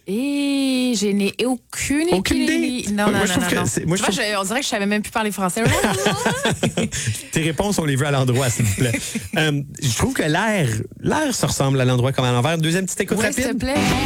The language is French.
Et je n'ai aucune idée. Non, Moi, non, je non, trouve non. que moi, je trouve... On dirait que je savais même plus parler français. Tes réponses, on les veut à l'endroit, s'il vous plaît. Je trouve que l'air se ressemble à l'endroit comme à l'envers. Deuxième petite écoute Oui, rapide. s'il te plaît.